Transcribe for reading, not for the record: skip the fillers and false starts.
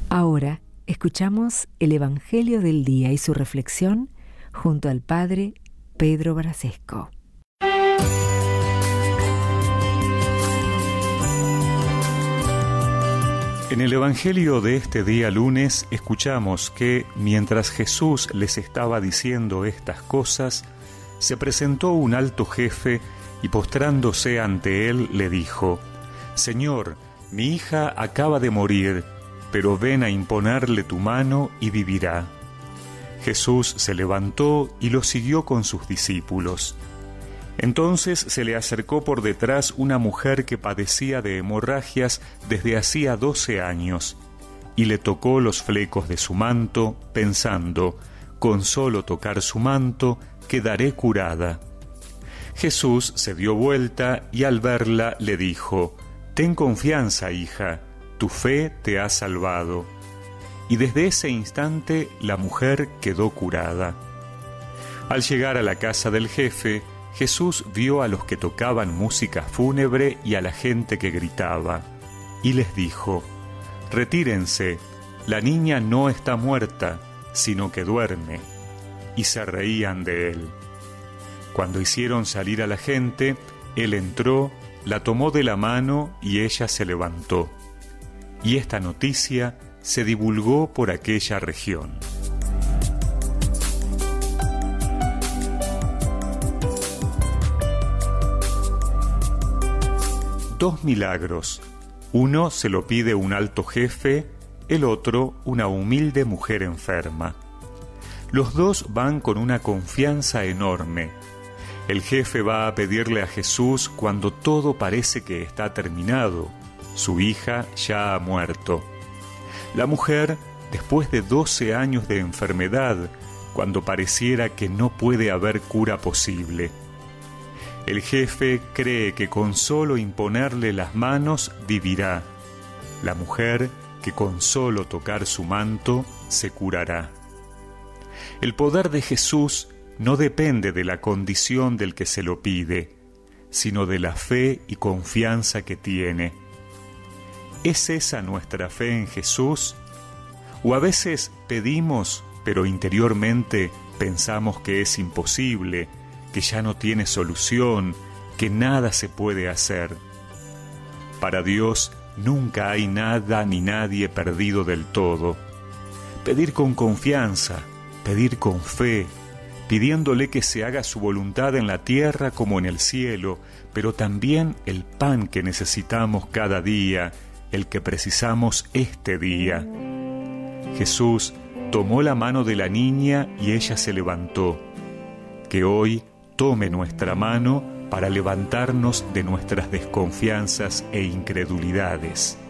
Ahora escuchamos el Evangelio del día y su reflexión junto al Padre Pedro Brasesco. En el Evangelio de este día lunes escuchamos que mientras Jesús les estaba diciendo estas cosas, se presentó un alto jefe y postrándose ante él le dijo: «Señor, mi hija acaba de morir, pero ven a imponerle tu mano y vivirá». Jesús se levantó y lo siguió con sus discípulos. Entonces se le acercó por detrás una mujer que padecía de hemorragias desde hacía 12 años, y le tocó los flecos de su manto, pensando: «Con solo tocar su manto, quedaré curada». Jesús se dio vuelta y al verla le dijo: «Ten confianza, hija, tu fe te ha salvado». Y desde ese instante la mujer quedó curada. Al llegar a la casa del jefe, Jesús vio a los que tocaban música fúnebre y a la gente que gritaba, y les dijo: «Retírense, la niña no está muerta, sino que duerme». Y se reían de él. Cuando hicieron salir a la gente, él entró, la tomó de la mano y ella se levantó. Y esta noticia se divulgó por aquella región. Dos milagros. Uno se lo pide un alto jefe, el otro una humilde mujer enferma. Los dos van con una confianza enorme. El jefe va a pedirle a Jesús cuando todo parece que está terminado. Su hija ya ha muerto. La mujer, después de 12 años de enfermedad, cuando pareciera que no puede haber cura posible. El jefe cree que con solo imponerle las manos vivirá. La mujer, que con solo tocar su manto se curará. El poder de Jesús no depende de la condición del que se lo pide, sino de la fe y confianza que tiene. ¿Es esa nuestra fe en Jesús? ¿O a veces pedimos, pero interiormente pensamos que es imposible, que ya no tiene solución, que nada se puede hacer? Para Dios nunca hay nada ni nadie perdido del todo. Pedir con confianza, pedir con fe, pidiéndole que se haga su voluntad en la tierra como en el cielo, pero también el pan que necesitamos cada día, el que precisamos este día. Jesús tomó la mano de la niña y ella se levantó. Que hoy tome nuestra mano para levantarnos de nuestras desconfianzas e incredulidades.